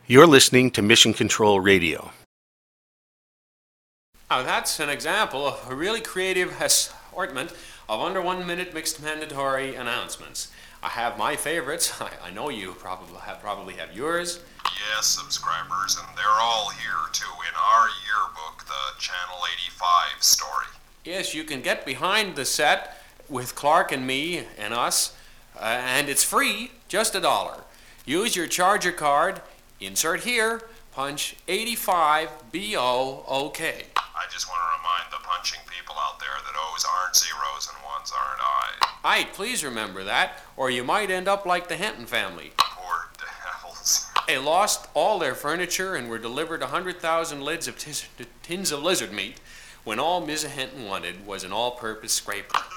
You're listening to Mission Control Radio. Now that's an example of a really creative assortment of under 1 minute mixed mandatory announcements. I have my favorites. I know you probably have yours. Yes, subscribers, and they're all here too in our yearbook, the Channel 85 story. Yes, you can get behind the set with Clark and me and us, and it's free, just $1. Use your charger card, insert here, punch 85BOOK. I just want to remind the punching people out there that O's aren't zeros and ones aren't I's. Aye, please remember that, or you might end up like the Henton family. Poor devils. They lost all their furniture and were delivered 100,000 lids of tins of lizard meat when all Ms. Henton wanted was an all-purpose scraper.